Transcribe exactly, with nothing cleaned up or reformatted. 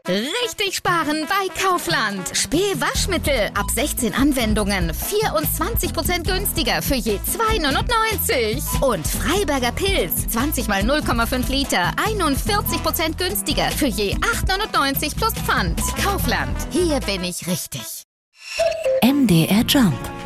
Richtig sparen bei Kaufland. Spee-Waschmittel ab sechzehn Anwendungen. vierundzwanzig Prozent günstiger für je zwei neunundneunzig. Und Freiberger Pilz. zwanzig mal null Komma fünf Liter. einundvierzig Prozent günstiger für je acht neunundneunzig plus Pfand. Kaufland. Hier bin ich richtig. M D R Jump.